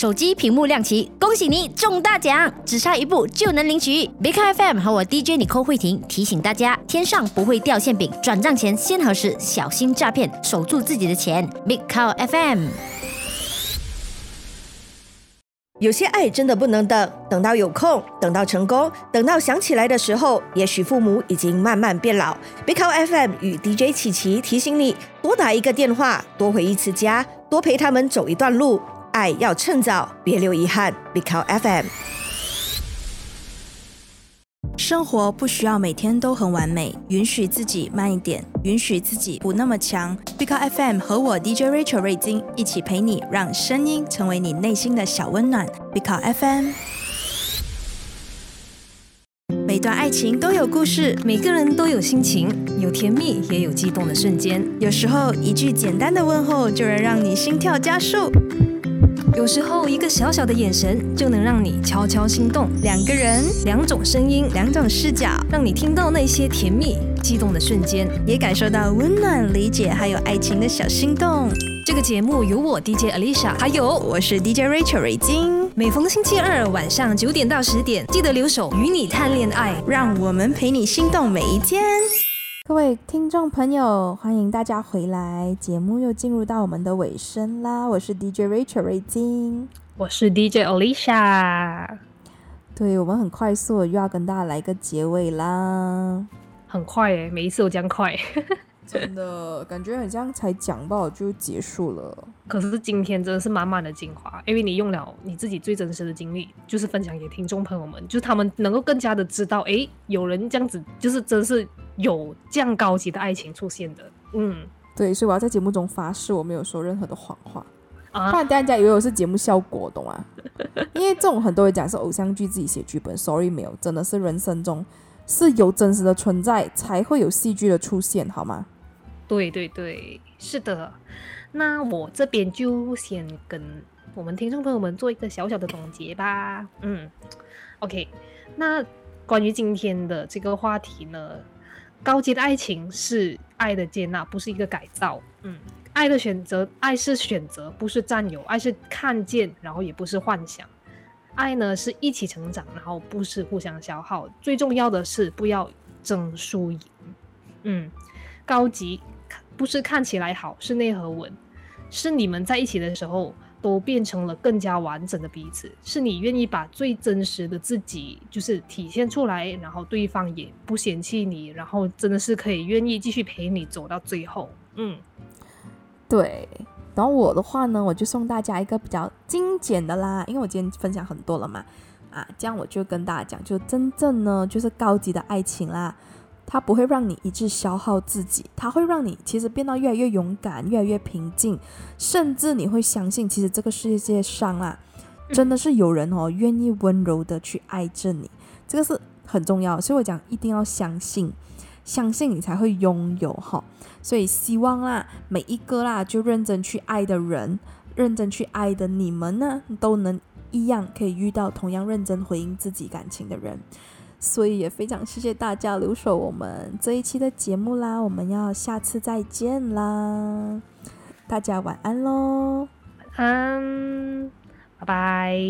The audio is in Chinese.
手机屏幕亮起，恭喜你中大奖，只差一步就能领取。Big Car FM 和我 DJ 尼寇慧婷提醒大家，天上不会掉馅饼，转账前先核实，小心诈骗，守住自己的钱。Big Car FM。 有些爱真的不能等，等到有空，等到成功，等到想起来的时候，也许父母已经慢慢变老。Big Car FM 与 DJ 琪琪提醒你，多打一个电话，多回一次家，多陪他们走一段路，爱要趁早，别留遗憾。Big Car FM。 生活不需要每天都很完美，允许自己慢一点，允许自己不那么强。Big Car FM 和我 DJ Rachel 瑞金一起陪你，让声音成为你内心的小温暖。Big Car FM。每段爱情都有故事， 每个人都有心情，有甜蜜也有激动的瞬间。 有时候一句简单的问候就能让你心跳加速， 有时候一个小小的眼神就能让你悄悄心动。 两个人， 两种声音， 两种视角， 让你听到那些甜蜜激动的瞬间， 也感受到温暖、理解还有爱情的小心动。 这个节目由我 DJ Alicia 还有我是 DJ Rachel 瑞金， 每逢星期二晚上9点到10点，记得留守与你谈恋爱， 让我们陪你心动每一天。 各位听众朋友，欢迎大家回来，节目又进入到我们的尾声啦。我是 DJ Rachel 瑞金， 我是 DJ Alicia。 对，我们很快速的又要跟大家来一个结尾啦。 很快耶，每一次都这样快。 真的感觉很像才讲到就结束了。 可是今天真的是满满的精华，因为你用了你自己最真实的经历，就是分享给听众朋友们，就是他们能够更加的知道，有人这样子，就是真是有这样高级的爱情出现的。 对，所以我要在节目中发誓，我没有说任何的谎话，不然大家以为我是节目效果，懂吗？因为这种很多人讲是偶像剧自己写剧本 ，sorry 没有，真的是人生中是有真实的存在，才会有戏剧的出现，好吗？ 对对对，是的。那我这边就先跟我们听众朋友们做一个小小的总结吧。OK， 那关于今天的这个话题呢，高级的爱情是爱的接纳，不是一个改造。爱的选择，爱是选择，不是占有；爱是看见，然后也不是幻想。爱呢是一起成长，然后不是互相消耗。最重要的是不要争输赢。高级不是看起来好，是内核稳，是你们在一起的时候都变成了更加完整的彼此，是你愿意把最真实的自己就是体现出来，然后对方也不嫌弃你，然后真的是可以愿意继续陪你走到最后。 对，然后我的话呢，我就送大家一个比较精简的啦，因为我今天分享很多了嘛，这样我就跟大家讲，就真正呢就是高级的爱情啦，它不会让你一直消耗自己，它会让你其实变得越来越勇敢，越来越平静，甚至你会相信其实这个世界上真的是有人愿意温柔的去爱着你，这个是很重要，所以我讲一定要相信你才会拥有所以希望每一个就认真去爱的人，认真去爱的你们呢，都能一样可以遇到同样认真回应自己感情的人。所以也非常谢谢大家留守我们这一期的节目啦，我们要下次再见啦，大家晚安咯。 拜拜。